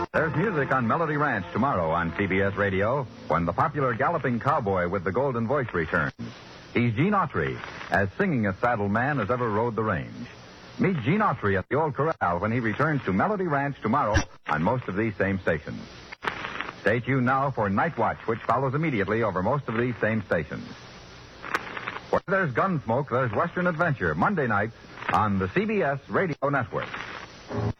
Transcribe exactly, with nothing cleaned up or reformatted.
There's music on Melody Ranch tomorrow on C B S Radio when the popular galloping cowboy with the golden voice returns. He's Gene Autry, as singing a saddled man as ever rode the range. Meet Gene Autry at the Old Corral when he returns to Melody Ranch tomorrow on most of these same stations. Stay tuned now for Night Watch, which follows immediately over most of these same stations. Where there's Gunsmoke, there's Western Adventure, Monday nights on the C B S Radio Network.